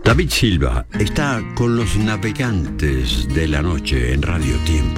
David Silva está con los navegantes de la noche en Radio Tiempo.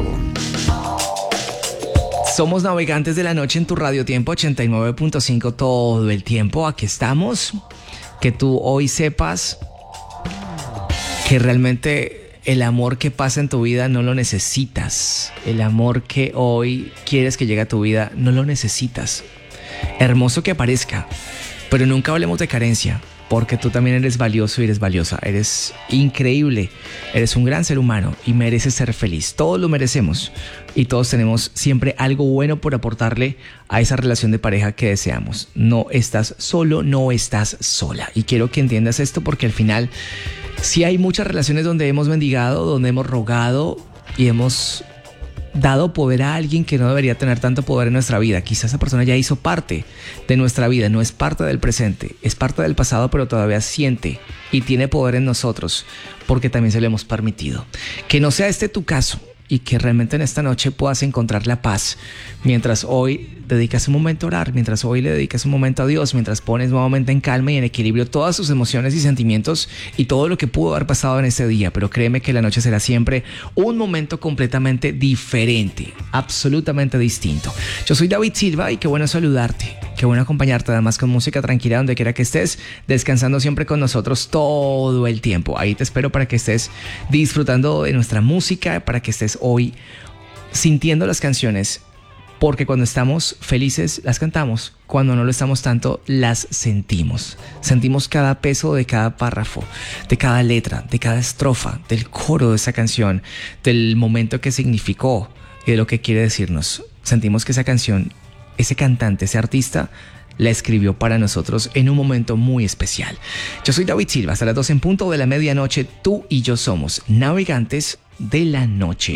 Somos navegantes de la noche en tu Radio Tiempo 89.5 todo el tiempo. Aquí estamos. Que tú hoy sepas que realmente el amor que pasa en tu vida no lo necesitas. El amor que hoy quieres que llegue a tu vida no lo necesitas. Hermoso que aparezca, pero nunca hablemos de carencia. Porque tú también eres valioso y eres valiosa. Eres increíble. Eres un gran ser humano y mereces ser feliz. Todos lo merecemos. Y todos tenemos siempre algo bueno por aportarle a esa relación de pareja que deseamos. No estás solo, no estás sola. Y quiero que entiendas esto porque al final sí hay muchas relaciones donde hemos mendigado, donde hemos rogado y hemos dado poder a alguien que no debería tener tanto poder en nuestra vida. Quizás esa persona ya hizo parte de nuestra vida, no es parte del presente, es parte del pasado, pero todavía siente y tiene poder en nosotros porque también se lo hemos permitido. Que no sea este tu caso y que realmente en esta noche puedas encontrar la paz mientras hoy dedicas un momento a orar, mientras hoy le dedicas un momento a Dios, mientras pones nuevamente en calma y en equilibrio todas tus emociones y sentimientos y todo lo que pudo haber pasado en ese día. Pero créeme que la noche será siempre un momento completamente diferente, absolutamente distinto. Yo soy David Silva y qué bueno saludarte, qué bueno acompañarte, además con música tranquila donde quiera que estés, descansando siempre con nosotros todo el tiempo. Ahí te espero para que estés disfrutando de nuestra música, para que estés hoy sintiendo las canciones. Porque cuando estamos felices las cantamos, cuando no lo estamos tanto las sentimos. Sentimos cada peso de cada párrafo, de cada letra, de cada estrofa, del coro de esa canción, del momento que significó y de lo que quiere decirnos. Sentimos que esa canción, ese cantante, ese artista la escribió para nosotros en un momento muy especial. Yo soy David Silva, hasta las 12 en punto de la medianoche, tú y yo somos navegantes de la noche.